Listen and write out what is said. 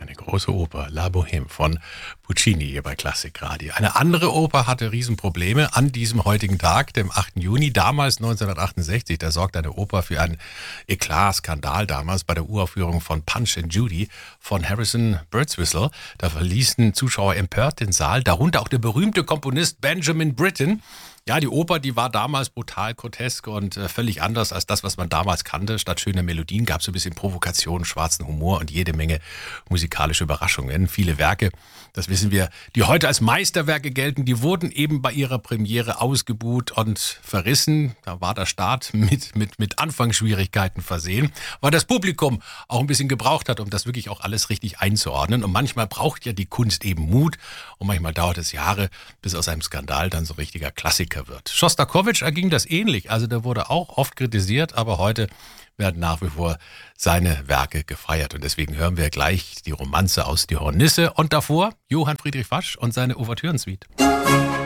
Eine große Oper, La Bohème von Puccini hier bei Klassikradio. Eine andere Oper hatte Riesenprobleme an diesem heutigen Tag, dem 8. Juni, damals 1968. Da sorgte eine Oper für einen Eklat-Skandal damals bei der Uraufführung von Punch and Judy von Harrison Birdswhistle. Da verließen Zuschauer empört den Saal, darunter auch der berühmte Komponist Benjamin Britten. Ja, die Oper, die war damals brutal grotesk und völlig anders als das, was man damals kannte. Statt schöner Melodien gab es so ein bisschen Provokation, schwarzen Humor und jede Menge musikalische Überraschungen. Viele Werke, das wissen wir, die heute als Meisterwerke gelten, die wurden eben bei ihrer Premiere ausgebuht und verrissen. Da war der Start mit Anfangsschwierigkeiten versehen, weil das Publikum auch ein bisschen gebraucht hat, um das wirklich auch alles richtig einzuordnen. Und manchmal braucht ja die Kunst eben Mut und manchmal dauert es Jahre, bis aus einem Skandal dann so richtiger Klassiker wird. Schostakowitsch erging das ähnlich, also der wurde auch oft kritisiert, aber heute werden nach wie vor seine Werke gefeiert und deswegen hören wir gleich die Romanze aus Die Hornisse und davor Johann Friedrich Fasch und seine Ouvertürensuite.